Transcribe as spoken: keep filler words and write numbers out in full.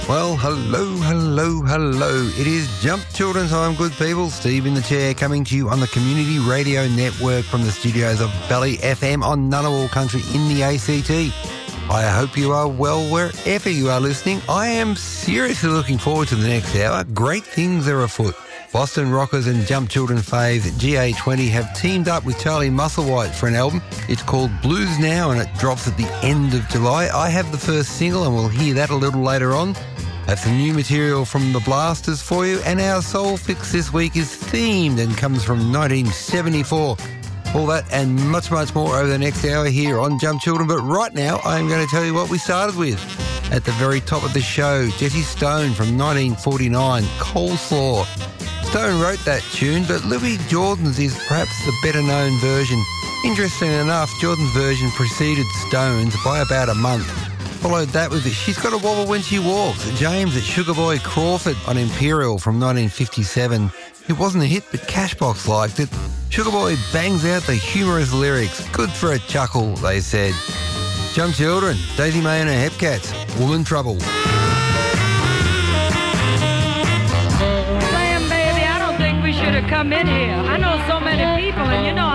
Well, hello, hello, hello. It is Jump Children Time, good people. Steve in the chair coming to you on the Community Radio Network from the studios of Valley F M on Ngunnawal Country in the A C T. I hope you are well wherever you are listening. I am seriously looking forward to the next hour. Great things are afoot. Boston Rockers and Jump Children faves G A twenty have teamed up with Charlie Musselwhite for an album. It's called Blues Now and it drops at the end of July. I have the first single and we'll hear that a little later on. Have some new material from the Blasters for you, and our Soul Fix this week is themed and comes from nineteen seventy-four. All that and much, much more over the next hour here on Jump Children. But right now, I'm going to tell you what we started with. At the very top of the show, Jesse Stone from nineteen forty-nine, Coleslaw. Stone wrote that tune, but Louis Jordan's is perhaps the better-known version. Interestingly enough, Jordan's version preceded Stone's by about a month. Followed that with She's Got a Wobble When She Walks, James at Sugarboy Crawford on Imperial from nineteen fifty-seven. It wasn't a hit, but Cashbox liked it. Sugarboy bangs out the humorous lyrics. Good for a chuckle, they said. Jump Children, Daisy May and her Hepcats, Woman Trouble. Slam, baby, I don't think we should have come in here. I know so many people, and you know